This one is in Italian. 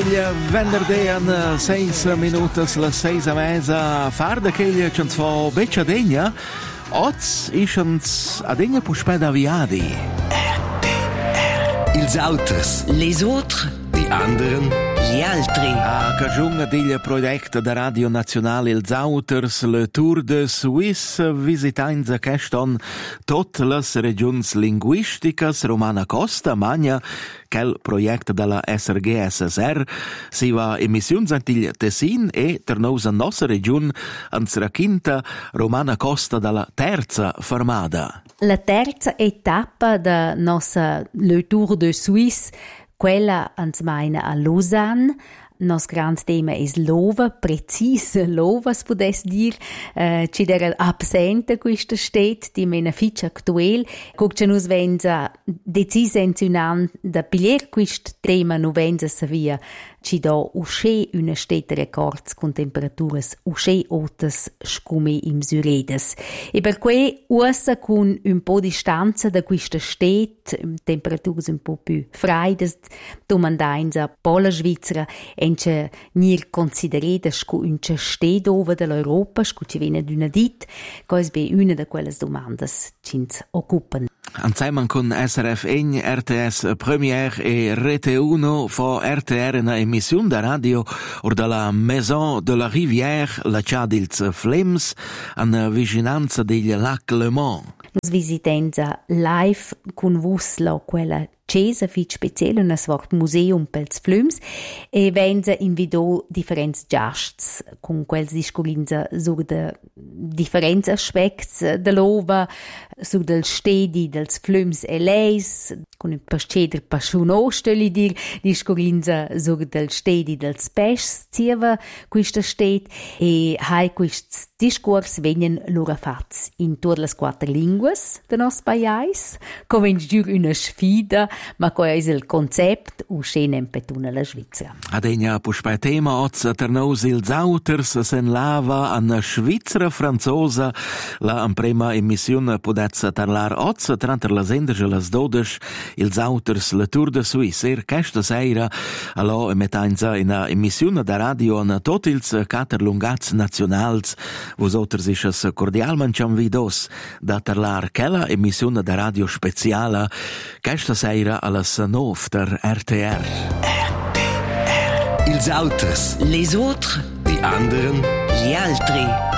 Il venerdì in 6 minuti, le 6:30, farda che gli ci fa beccia degna, oggi iscens a degna puspeda viadi. Ils autres, Les autres, die anderen, gli altri. A cagione del progetto da Radio Nazionale Ils Auters, le Tour de Suisse, visitando queston tutte le regioni linguistiche, Romana Costa, Magna, quel progetto della SRG-SSR, si va emissioni antil Tessin e ternosa nostra regione, ansra quinta Romana Costa dalla terza fermata. La terza etapa da nostra Le Tour de Suisse, quella ans meina a Lausanne. Nos grand tema es lova, precis lova, si potesse dire. Ci era absente questa stet, di mena fitch actuel. Cuccia nus venza decisionant da piglier quist tema nu venza savia. Ci da usce una stet records con temperaturas usce otas scume im Süredes. E per que ussa con un po' distanza da questa stet, temperaturas un po' più freides, domandainza pola Svizzera, ence nir considereda scu unce stet over dell'Europa, scu ci viene d'una dit, cois be una de quelles domandas cins occupan. Insieme con SRF Egn, RTS Première e Rete 1 for RTR una emissione da radio or dalla Maison de la Rivière, la Ciadils Flems, an vicinanza degli Lac Le Mans. Nos visitenza live con vusla quella Cesa fit speziell un svart museum pels Flüms e venza invidò differents giasts con quels discurinza sur de differents aspects de l'ova, sur del stedi dels Flüms e leis, con un pasceder passionò, stelle dir, discurinza sur del stedi dels Peschs zieva quista stet e hai quists discurs venien lura fats in tutte le 4 linguas de nos paiais, come giur una sfida, ma co è il concept uscene in petuna la Svizzera. Adegna puspei tema oz ternos ils auters sen lava an Svizzera franzosa la prima emissione podezza tarlar oz tranter las enderge las 12 ils auters le Tour de Suisse questa sera allo metanza in emissione da radio an tot ils caterlungats nationals vos auters isches cordialman vidos da tarlar quella emissione da radio speciala questa sera alles 9 der RTR. ils autres, Les autres, die anderen, gli altri.